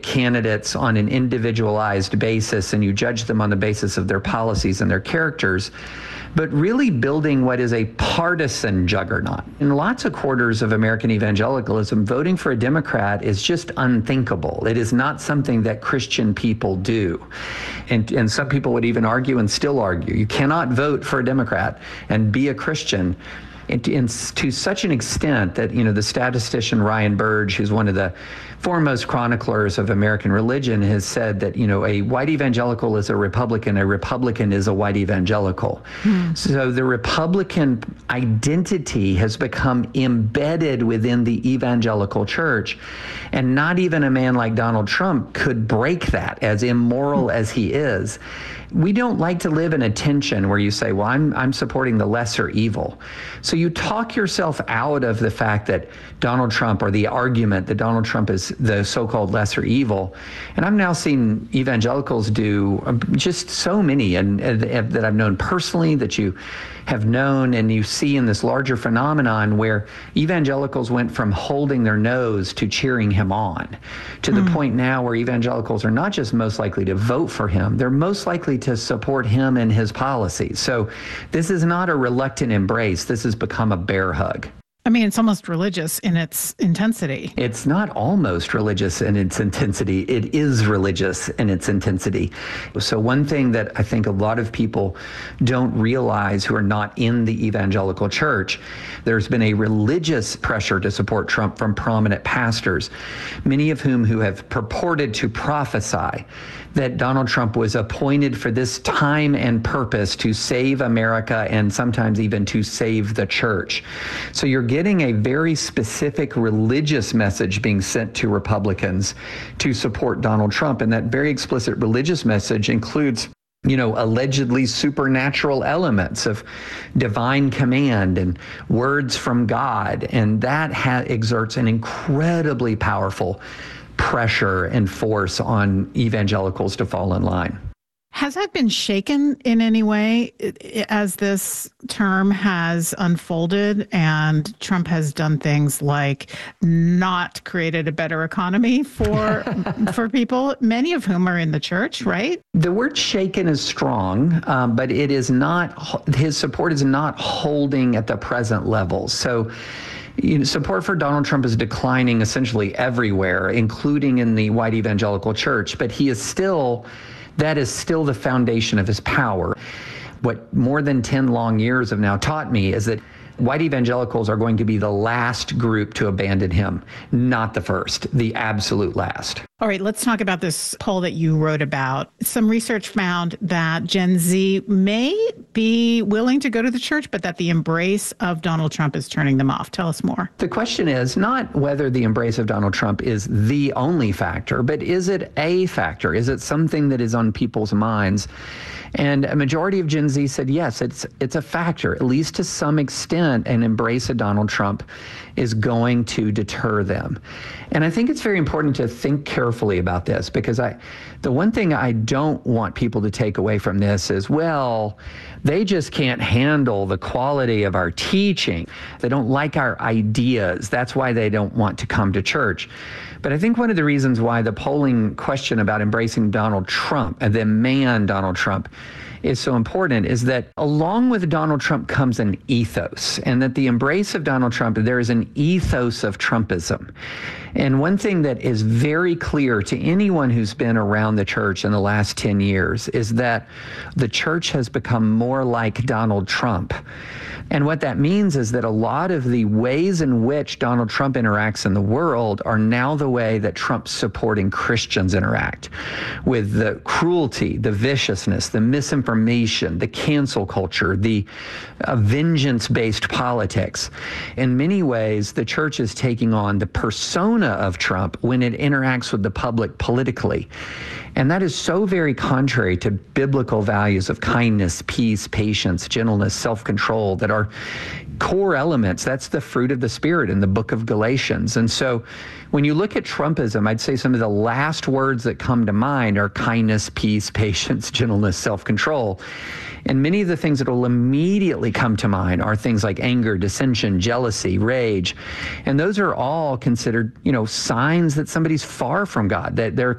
candidates on an individualized basis and you judge them on the basis of their policies and their characters, but really building what is a partisan juggernaut. In lots of quarters of American evangelicalism, voting for a Democrat is just unthinkable. It is not something that Christian people do. And some people would even argue and still argue, you cannot vote for a Democrat and be a Christian. To such an extent that, the statistician Ryan Burge, who's one of the foremost chroniclers of American religion, has said that, a white evangelical is a Republican is a white evangelical. So the Republican identity has become embedded within the evangelical church, and not even a man like Donald Trump could break that, as immoral as he is. We don't like to live in a tension where you say, well, I'm supporting the lesser evil. So you talk yourself out of the fact that Donald Trump, or the argument that Donald Trump is the so-called lesser evil. And I've now seen evangelicals do just so many, and that I've known personally, that you have known, and you see in this larger phenomenon where evangelicals went from holding their nose to cheering him on, to the point now where evangelicals are not just most likely to vote for him, they're most likely to support him and his policies. So this is not a reluctant embrace. This has become a bear hug. I mean, it's almost religious in its intensity. It's not almost religious in its intensity. It is religious in its intensity. So one thing that I think a lot of people don't realize who are not in the evangelical church, there's been a religious pressure to support Trump from prominent pastors, many of whom who have purported to prophesy that Donald Trump was appointed for this time and purpose to save America, and sometimes even to save the church. So you're getting a very specific religious message being sent to Republicans to support Donald Trump. And that very explicit religious message includes allegedly supernatural elements of divine command and words from God. And that exerts an incredibly powerful pressure and force on evangelicals to fall in line. Has that been shaken in any way as this term has unfolded and Trump has done things like not created a better economy for people, many of whom are in the church, right? The word shaken is strong, but it is not, his support is not holding at the present level. So support for Donald Trump is declining essentially everywhere, including in the white evangelical church, but that is still the foundation of his power. What more than 10 long years have now taught me is that white evangelicals are going to be the last group to abandon him, not the first, the absolute last. All right, let's talk about this poll that you wrote about. Some research found that Gen Z may be willing to go to the church, but that the embrace of Donald Trump is turning them off. Tell us more. The question is not whether the embrace of Donald Trump is the only factor, but is it a factor? Is it something that is on people's minds? And a majority of Gen Z said, yes, it's a factor, at least to some extent. An embrace of Donald Trump is going to deter them. And I think it's very important to think carefully about this, because the one thing I don't want people to take away from this is, well, they just can't handle the quality of our teaching. They don't like our ideas. That's why they don't want to come to church. But I think one of the reasons why the polling question about embracing Donald Trump, and the man Donald Trump, is so important is that along with Donald Trump comes an ethos, and that the embrace of Donald Trump, there is an ethos of Trumpism. And one thing that is very clear to anyone who's been around the church in the last 10 years is that the church has become more like Donald Trump. And what that means is that a lot of the ways in which Donald Trump interacts in the world are now the way that Trump supporting Christians interact, with the cruelty, the viciousness, the misinformation, the cancel culture, the vengeance-based politics. In many ways, the church is taking on the persona of Trump when it interacts with the public politically. And that is so very contrary to biblical values of kindness, peace, patience, gentleness, self-control that are core elements. That's the fruit of the Spirit in the book of Galatians. And so when you look at Trumpism, I'd say some of the last words that come to mind are kindness, peace, patience, gentleness, self-control. And many of the things that will immediately come to mind are things like anger, dissension, jealousy, rage. And those are all considered, signs that somebody's far from God, that they're